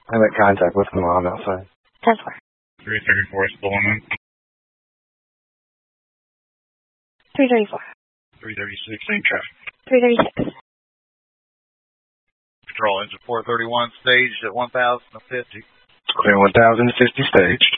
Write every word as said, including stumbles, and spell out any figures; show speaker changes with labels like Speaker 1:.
Speaker 1: I'm in contact with my mom outside.
Speaker 2: ten four.
Speaker 3: three thirty-four is pulling in.
Speaker 2: three thirty-four.
Speaker 3: three thirty-six, same traffic.
Speaker 2: three thirty-six.
Speaker 3: Patrol engine four thirty-one staged at one thousand fifty.
Speaker 1: Clear one thousand fifty staged.